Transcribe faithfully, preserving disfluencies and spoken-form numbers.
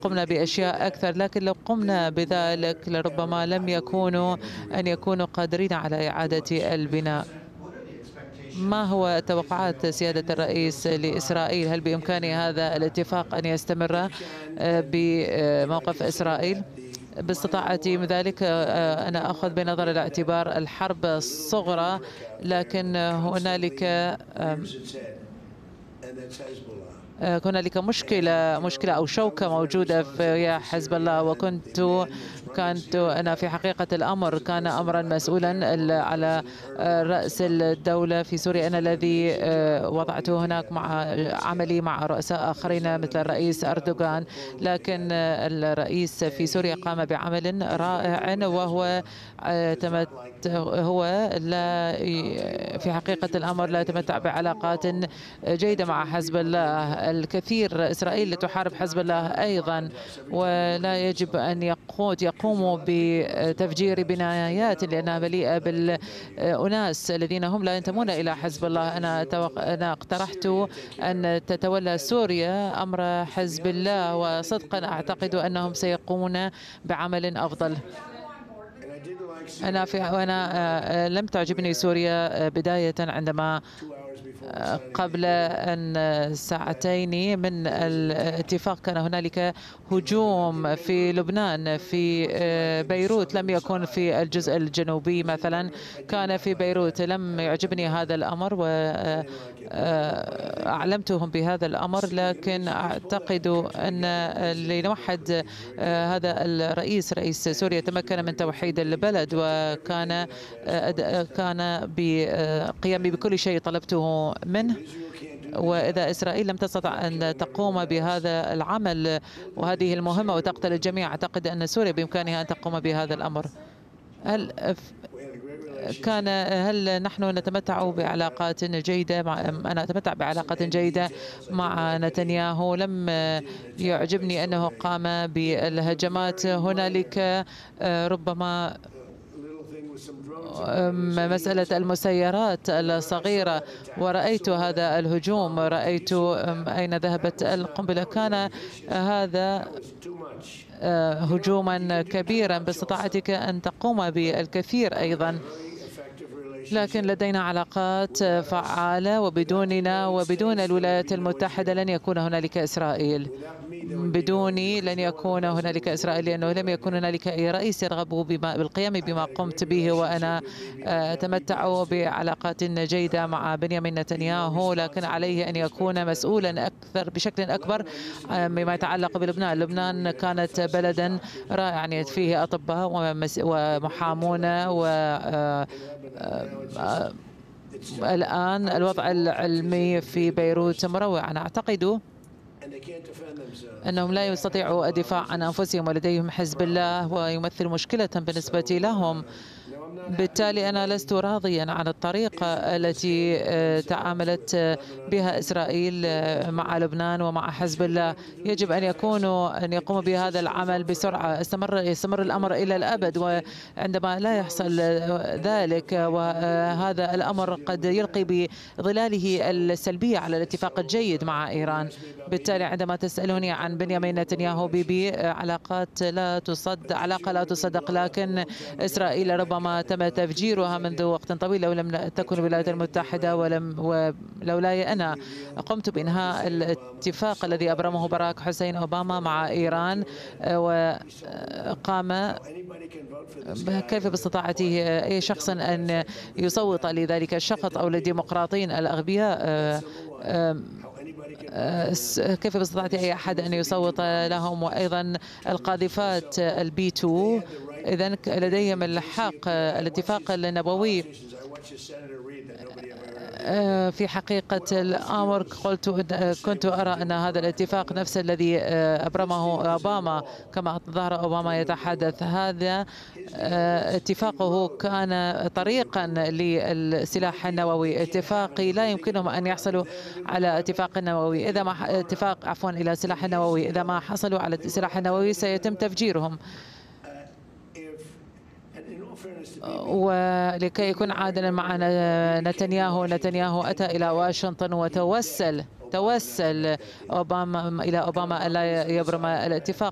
قمنا بأشياء أكثر، لكن لو قمنا بذلك لربما لم يكونوا أن يكونوا قادرين على إعادة البناء. ما هو توقعات سيادة الرئيس لإسرائيل؟ هل بإمكان هذا الاتفاق أن يستمر بموقف إسرائيل؟ باستطاعتي ذلك أنا أخذ بنظر الاعتبار الحرب الصغرى، لكن هنالك هنالك مشكلة مشكلة أو شوكة موجودة في حزب الله، وكنت كانت أنا في حقيقة الأمر كان أمرا مسؤولا على رأس الدولة في سوريا. أنا الذي وضعته هناك مع عملي مع رؤساء آخرين مثل الرئيس أردوغان، لكن الرئيس في سوريا قام بعمل رائع، وهو هو لا في حقيقة الأمر لا يتمتع بعلاقات جيدة مع حزب الله. الكثير إسرائيل تحارب حزب الله أيضا، ولا يجب أن يقود يقوموا بتفجير بنايات لأنها مليئة بالأناس الذين هم لا ينتمون إلى حزب الله. أنا أنا اقترحت أن تتولى سوريا أمر حزب الله، وصدقا أعتقد أنهم سيقومون بعمل أفضل. أنا في وأنا لم تعجبني سوريا بداية عندما قبل أن ساعتين من الاتفاق كان هنالك هجوم في لبنان في بيروت، لم يكن في الجزء الجنوبي مثلا، كان في بيروت. لم يعجبني هذا الأمر وأعلمتهم بهذا الأمر، لكن أعتقد أن لنوحد هذا الرئيس رئيس سوريا تمكن من توحيد البلد، وكان كان بقيام بكل شيء طلبته منه. وإذا إسرائيل لم تستطع أن تقوم بهذا العمل وهذه المهمة وتقتل الجميع، أعتقد أن سوريا بإمكانها أن تقوم بهذا الأمر. هل كان هل نحن نتمتع بعلاقات جيدة مع أنا أتمتع بعلاقات جيدة مع نتنياهو. لم يعجبني أنه قام بالهجمات. هنالك ربما مسألة المسيرات الصغيرة، ورأيت هذا الهجوم، رأيت أين ذهبت القنبلة. كان هذا هجوما كبيرا، باستطاعتك أن تقوم بالكثير أيضا، لكن لدينا علاقات فعالة، وبدوننا وبدون الولايات المتحدة لن يكون هنالك إسرائيل. بدوني لن يكون هنالك إسرائيل، لأنه لم يكن هنالك أي رئيس يرغب بما بالقيام بما قمت به. وأنا أتمتع بعلاقات جيدة مع بنيامين نتنياهو، لكن عليه أن يكون مسؤولا أكثر بشكل أكبر بما يتعلق بلبنان. لبنان كانت بلدا رائعا فيه أطباء ومحامون، و الآن الوضع العلمي في بيروت مروع. أنا أعتقد أنهم لا يستطيعوا الدفاع عن أنفسهم، ولديهم حزب الله ويمثل مشكلة بالنسبة لهم. بالتالي أنا لست راضيا عن الطريقة التي تعاملت بها إسرائيل مع لبنان ومع حزب الله. يجب أن يكونوا أن يقوموا بهذا العمل بسرعة. استمر يستمر الأمر إلى الأبد، وعندما لا يحصل ذلك وهذا الأمر قد يلقي بظلاله السلبية على الاتفاق الجيد مع إيران. بالتالي عندما تسألوني عن بنيامين نتنياهو بيبي، علاقات لا تصدق علاقة لا تصدق، لكن إسرائيل ربما تم تفجيرها منذ وقت طويل لو لم تكن الولايات المتحدة ولم ولولاي أنا قمت بإنهاء الاتفاق الذي أبرمه باراك حسين أوباما مع إيران، وقام كيف باستطاعته أي شخص أن يصوت لذلك الشخص أو للديمقراطيين الأغبياء؟ كيف باستطاعة أي أحد أن يصوت لهم؟ وأيضا القاذفات البي تو، إذن لديهم الحق. الاتفاق النووي في حقيقة الأمر قلت كنت أرى أن هذا الاتفاق نفس الذي أبرمه أوباما، كما ظهر أوباما يتحدث. هذا اتفاقه كان طريقا للسلاح النووي. اتفاقي لا يمكنهم أن يحصلوا على اتفاق نووي إذا ما اتفاق عفوا إلى سلاح نووي إذا ما حصلوا على السلاح النووي سيتم تفجيرهم. ولكي يكون عادلا مع نتنياهو، نتنياهو أتى إلى واشنطن وتوسل توسل أوباما إلى أوباما ألا يبرم الاتفاق.